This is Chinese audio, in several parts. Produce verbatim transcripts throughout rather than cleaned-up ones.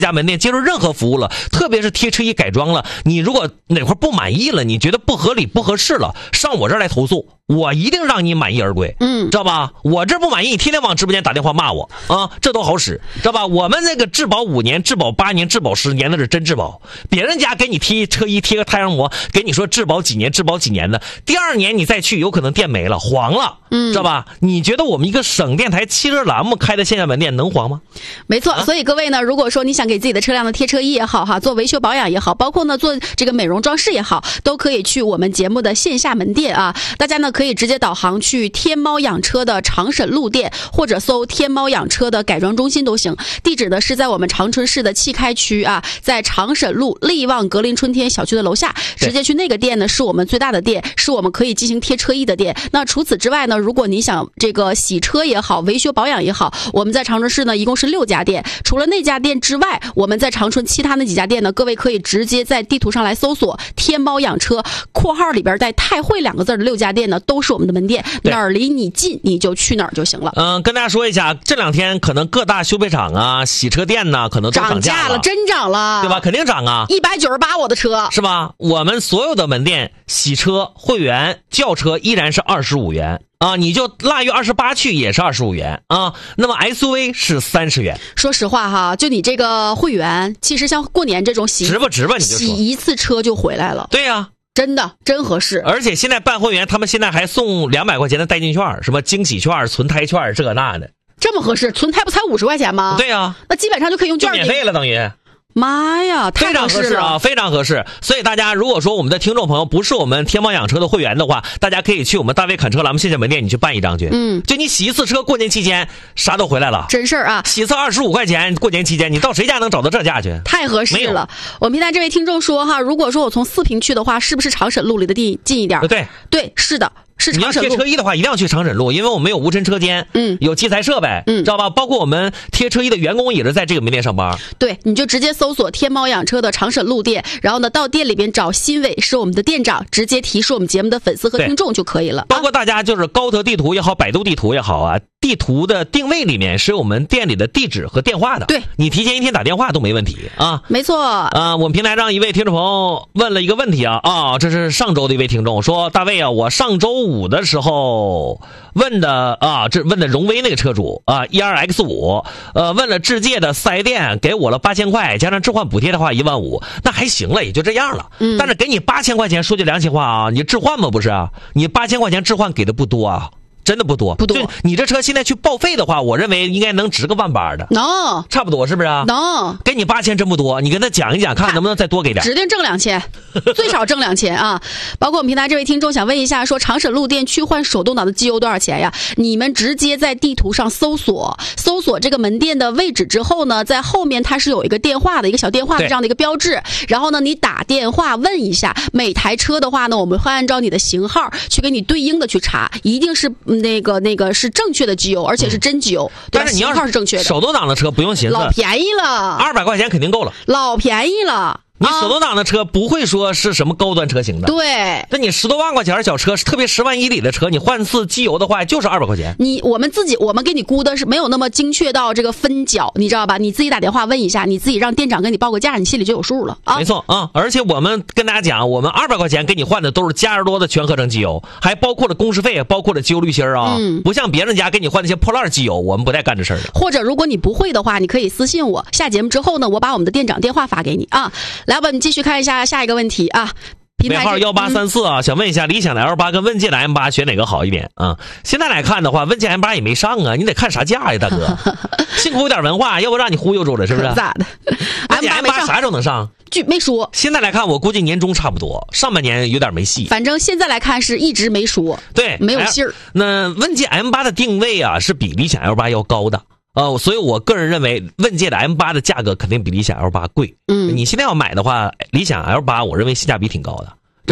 家门店接受任何服务了，特别是贴车衣改装了，你如果哪块不满意了，你觉得不合理不合适了，上我这儿来投诉，我一定让你满意而归。嗯，知道吧？我这不满意，你天天往直播间打电话骂我啊，这都好使，知道吧？我们那个质保五年、质保八年、质保十年那是真质保，别人家给你贴车衣贴个太阳膜，给你说质保几年、质保几年的，第二年你再去，有可能店没了，黄了，嗯，知道吧？你觉得我们一个省电台汽车栏目开的线下门店能黄吗？ 没错，啊、所以各位呢，如果说你想给自己的车辆的贴车衣也好哈，做维修保养也好，包括呢做这个美容装饰也好，都可以去我们节目的线下门店啊。大家呢可以直接导航去天猫养车的长沈路店，或者搜天猫养车的改装中心都行。地址呢是在我们长春市的蕲开区啊，在长沈路利旺格林春天小区的楼下，直接去那个店呢是我们最大的店，是我们可以进行贴车衣的店。那除此之外呢，如果你想这个洗车也好，维修保养也好，我们在长春市呢一共是六家店。除了那家店之外，我们在长春其他那几家店呢，各位可以直接在地图上来搜索天猫养车括号里边带太会两个字的六家店呢，都是我们的门店，哪儿离你近你就去哪儿就行了。 嗯，跟大家说一下，这两天可能各大修配厂啊、洗车店呢，可能都涨价了， 涨价了，真涨了， 对吧？肯定涨啊， 一百九十八我的车是吧？我们所有的门店洗车、会员、轿车依然是二十五元。啊，你就腊月二十八去也是二十五元啊，那么 S U V 是三十元。 说实话哈，就你这个会员，其实像过年这种洗值吧值吧，你就说洗一次车就回来了。 对呀、啊， 真的真合适。 而且现在办会员，他们现在还送两百块钱的代金券，什么惊喜券、存胎券，这个那的。 这么合适，存胎不才五十块钱吗？ 对呀、啊， 那基本上就可以用券， 就免费了等于。 妈呀，太合适了啊，非常合适。所以大家如果说我们的听众朋友不是我们天猫养车的会员的话，大家可以去我们大卫侃车栏目线下门店，你去办一张去。嗯，就你洗一次车，过年期间啥都回来了， 真事儿啊！ 洗一次二十五块钱，过年期间你到谁家能找到这价去？ 太合适了。我们平台这位听众说哈，如果说我从四平去的话，是不是长沈路离得近近一点？ 对对，是的。是你要贴车衣的话，一定要去长沈路，因为我们有无尘车间，嗯，有器材设备，嗯，知道吧？包括我们贴车衣的员工也是在这个门店上班。 对，你就直接搜索天猫养车的长沈路店，然后呢，到店里边找新伟是我们的店长，直接提示我们节目的粉丝和听众就可以了。 包括大家就是高德地图也好，百度地图也好啊，地图的定位里面是我们店里的地址和电话的。 对， 你提前一天打电话都没问题啊。 没错。 啊，我们平台上一位听众朋友问了一个问题啊啊，这是上周的一位听众说，大卫啊，我上周五的时候。问的啊，这问的荣威那个车主啊 ，E R X 五，呃，问了智界的四 S 店，给我了八千块，加上置换补贴的话一万五，那还行了，也就这样了。嗯，但是给你八千块钱，说句良心话啊，你置换吗？不是啊，你八千块钱置换给的不多啊。真的不多， 不多。 你这车现在去报废的话，我认为应该能值个万八的， 能， 差不多是不是啊？ 能， 给你八千真不多，你跟他讲一讲，看能不能再多给点， 指定挣两千，最少挣两千啊！包括我们平台这位听众想问一下，说长沈路店去换手动挡的机油多少钱呀？你们直接在地图上搜索，搜索这个门店的位置之后呢，在后面它是有一个电话的一个小电话的这样的一个标志，然后呢，你打电话问一下，每台车的话呢，我们会按照你的型号去给你对应的去查，一定是。那个那个是正确的机油，而且是真机油，嗯、 但是你要是正确的， 手动挡的车不用寻思， 老便宜了， 二百块钱肯定够了， 老便宜了。 你手动挡的车不会说是什么高端车型的， 对。 那你十多万块钱的小车，特别十万以里的车，你换次机油的话就是二百块钱。 你我们自己我们给你估的是没有那么精确到这个分角，你知道吧？你自己打电话问一下，你自己让店长给你报个价，你心里就有数了啊。 没错啊，而且我们跟大家讲，我们二百块钱给你换的都是嘉实多的全合成机油，还包括了工时费，包括了机油滤芯啊。嗯，不像别人家给你换那些破烂机油，我们不带干这事儿的。 或者如果你不会的话，你可以私信我，下节目之后呢，我把我们的店长电话发给你啊。来吧，你继续看一下。下下一个问题啊， 尾号一八三四啊、嗯，想问一下，理想的 L 八跟问界的 M 八选哪个好一点啊？现在来看的话，问界 M 八也没上啊，你得看啥价呀，大哥，幸苦有点文化，要不让你忽悠住了，是不是？ 咋的 ？M 八 M 八啥时候能上？ 据没说。 现在来看，我估计年终差不多，上半年有点没戏。 反正现在来看是一直没说， 对， 没有信儿。 那问界 M 八的定位啊，是比理想 L 八要高的。呃，所以我个人认为，问界的 M 八的价格肯定比理想 L 八贵。嗯，你现在要买的话，理想 L 八我认为性价比挺高的，真的。嗯、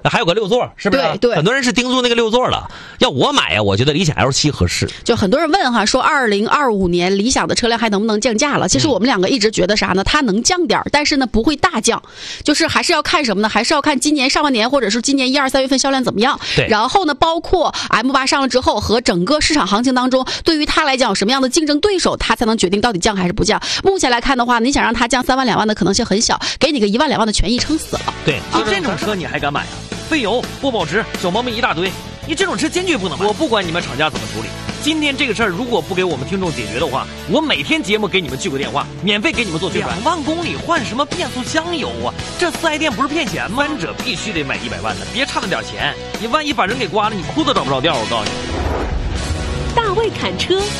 还有个六座，是不是？ 对对， 很多人是盯住那个六座了。要我买呀，我觉得理想 L 七 合适。 就很多人问哈，说二零二五年理想的车辆还能不能降价了？其实我们两个一直觉得啥呢？它能降点，但是呢不会大降，就是还是要看什么呢？还是要看今年上半年或者是今年一二三月份销量怎么样。 对。 然后呢，包括 M 八 上了之后和整个市场行情当中，对于它来讲有什么样的竞争对手，它才能决定到底降还是不降。目前来看的话，你想让它降三万两万的可能性很小，给你个一万两万的权益撑死了。 对，就这种车你还敢买啊？费油、不保值、小毛病一大堆，你这种车坚决不能买。我不管你们厂家怎么处理，今天这个事儿如果不给我们听众解决的话，我每天节目给你们聚个电话，免费给你们做宣传。两万公里换什么变速箱油啊？这四 S 店不是骗钱吗？三者必须得买一百万的，别差那点钱，你万一把人给刮了，你裤子找不着调。我告诉你， 大卫侃车。